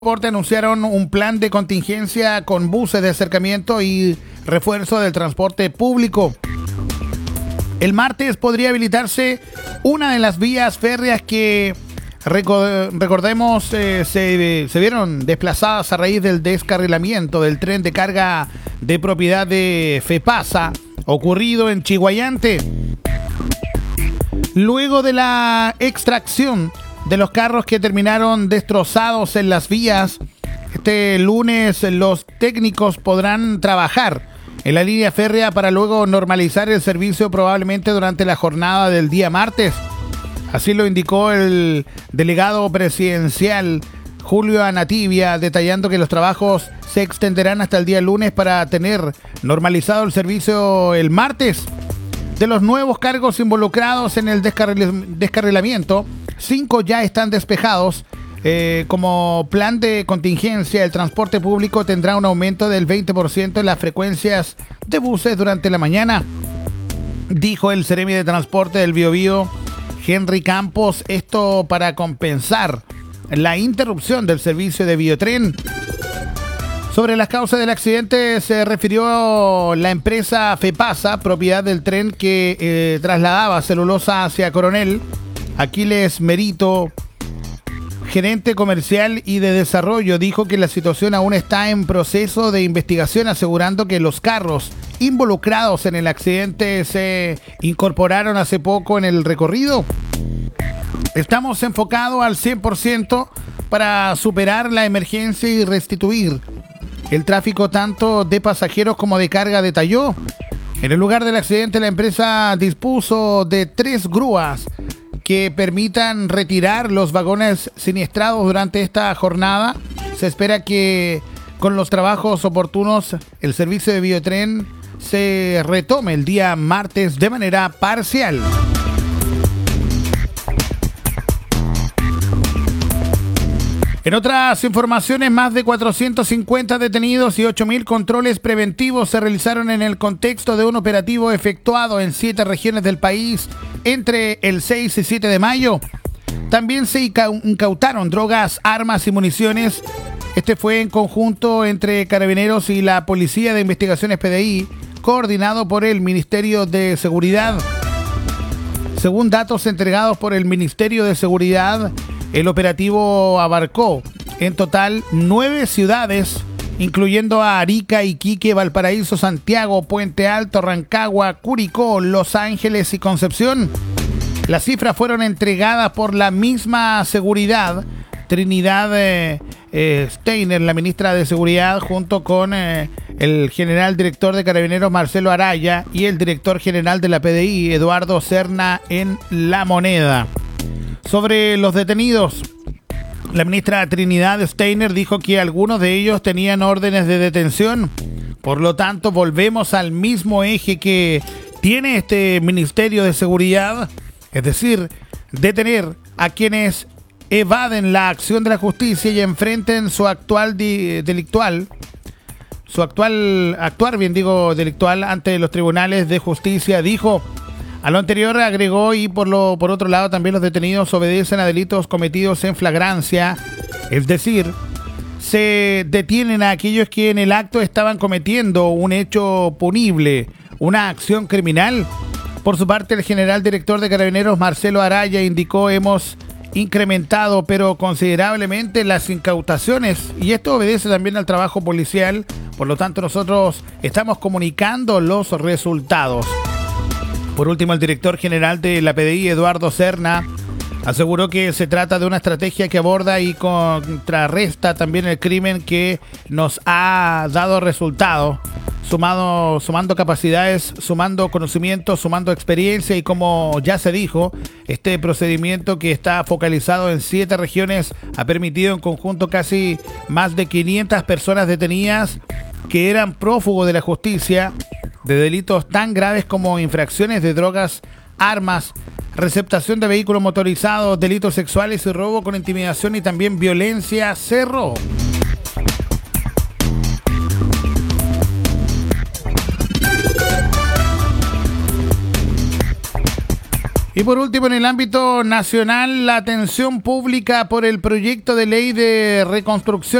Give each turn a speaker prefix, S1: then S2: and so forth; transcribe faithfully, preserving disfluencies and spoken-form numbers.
S1: Transporte anunciaron un plan de contingencia con buses de acercamiento y refuerzo del transporte público. El martes podría habilitarse una de las vías férreas que, recordemos, eh, se, se vieron desplazadas a raíz del descarrilamiento del tren de carga de propiedad de FEPASA, ocurrido en Chiguayante. Luego de la extracción de los carros que terminaron destrozados en las vías, este lunes los técnicos podrán trabajar en la línea férrea para luego normalizar el servicio probablemente durante la jornada del día martes. Así lo indicó el delegado presidencial Julio Anativia, detallando que los trabajos se extenderán hasta el día lunes para tener normalizado el servicio el martes. De los nuevos cargos involucrados en el descarril- descarrilamiento, cinco ya están despejados. Eh, como plan de contingencia, el transporte público tendrá un aumento del veinte por ciento en las frecuencias de buses durante la mañana, dijo el Seremi de Transporte del Biobío, Henry Campos, esto para compensar la interrupción del servicio de Biotren. Sobre las causas del accidente se refirió la empresa FEPASA, propiedad del tren que eh, trasladaba celulosa hacia Coronel. Aquiles Merito, gerente comercial y de desarrollo, dijo que la situación aún está en proceso de investigación, asegurando que los carros involucrados en el accidente se incorporaron hace poco en el recorrido. Estamos enfocados al cien por ciento para superar la emergencia y restituir el tráfico tanto de pasajeros como de carga, detalló. En el lugar del accidente, la empresa dispuso de tres grúas que permitan retirar los vagones siniestrados durante esta jornada. Se espera que con los trabajos oportunos el servicio de Biotren se retome el día martes de manera parcial. En otras informaciones, más de cuatrocientos cincuenta detenidos y ocho mil controles preventivos se realizaron en el contexto de un operativo efectuado en siete regiones del país entre el seis y siete de mayo. También se incautaron drogas, armas y municiones. Este fue en conjunto entre Carabineros y la Policía de Investigaciones P D I, coordinado por el Ministerio de Seguridad. Según datos entregados por el Ministerio de Seguridad, el operativo abarcó en total nueve ciudades, incluyendo a Arica, Iquique, Valparaíso, Santiago, Puente Alto, Rancagua, Curicó, Los Ángeles y Concepción. Las cifras fueron entregadas por la misma seguridad. Trinidad eh, eh, Steiner, la ministra de Seguridad, junto con eh, el general director de Carabineros, Marcelo Araya, y el director general de la P D I, Eduardo Serna, en La Moneda. Sobre los detenidos, la ministra Trinidad Steiner dijo que algunos de ellos tenían órdenes de detención. Por lo tanto, volvemos al mismo eje que tiene este Ministerio de Seguridad, es decir, detener a quienes evaden la acción de la justicia y enfrenten su actual di- delictual, su actual actuar, bien digo, delictual ante los tribunales de justicia, dijo. A lo anterior agregó, y por lo por otro lado también los detenidos obedecen a delitos cometidos en flagrancia, es decir, se detienen a aquellos que en el acto estaban cometiendo un hecho punible, una acción criminal. Por su parte, el general director de Carabineros, Marcelo Araya, indicó: hemos incrementado pero considerablemente las incautaciones, y esto obedece también al trabajo policial. Por lo tanto, nosotros estamos comunicando los resultados. Por último, el director general de la P D I, Eduardo Serna, aseguró que se trata de una estrategia que aborda y contrarresta también el crimen que nos ha dado resultados, sumado, sumando capacidades, sumando conocimientos, sumando experiencia, y como ya se dijo, este procedimiento que está focalizado en siete regiones ha permitido en conjunto casi más de quinientas personas detenidas que eran prófugos de la justicia de delitos tan graves como infracciones de drogas, armas, receptación de vehículos motorizados, delitos sexuales y robo con intimidación, y también violencia cerro. Y por último, en el ámbito nacional, la atención pública por el proyecto de ley de reconstrucción